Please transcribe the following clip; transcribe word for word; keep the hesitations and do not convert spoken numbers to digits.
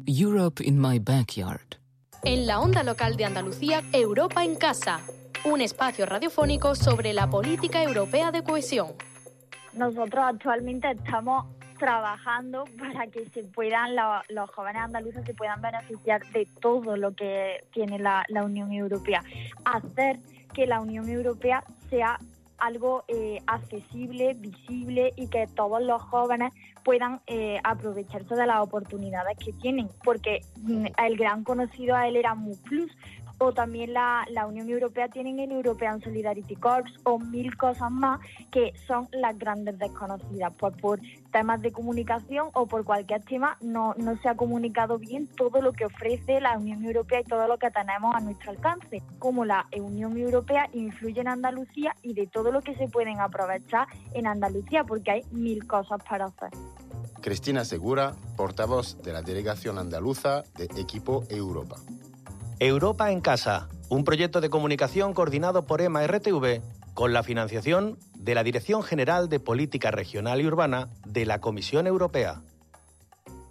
Europe in my backyard. En la onda local de Andalucía, Europa en casa, un espacio radiofónico sobre la política europea de cohesión. Nosotros actualmente estamos trabajando para que se puedan la, los jóvenes andaluces se puedan beneficiar de todo lo que tiene la, la Unión Europea. Hacer que la Unión Europea sea algo eh, accesible, visible y que todos los jóvenes puedan eh, aprovecharse de las oportunidades que tienen, porque mm, el gran conocido a él Erasmus Plus, o también la, la Unión Europea tienen el European Solidarity Corps o mil cosas más que son las grandes desconocidas, pues por temas de comunicación o por cualquier tema no, no se ha comunicado bien todo lo que ofrece la Unión Europea y todo lo que tenemos a nuestro alcance, cómo la Unión Europea influye en Andalucía y de todo lo que se pueden aprovechar en Andalucía, porque hay mil cosas para hacer. Cristina Segura, portavoz de la delegación andaluza de Equipo Europa. Europa en Casa, un proyecto de comunicación coordinado por EMA R T V con la financiación de la Dirección General de Política Regional y Urbana de la Comisión Europea.